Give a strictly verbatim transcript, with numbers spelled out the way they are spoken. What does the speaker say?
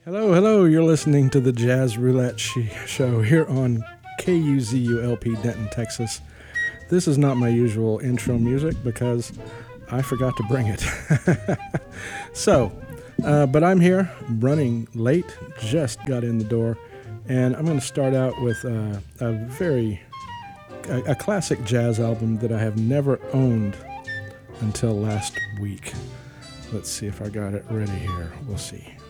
Hello, hello. You're listening to the Jazz Roulette Sh- Show here on K U Z U L P Denton, Texas. This is not my usual intro music because I forgot to bring it. so, uh, but I'm here running late, just got in the door, and I'm going to start out with uh, a very, a, a classic jazz album that I have never owned until last week. Let's see if I got it ready here. We'll see.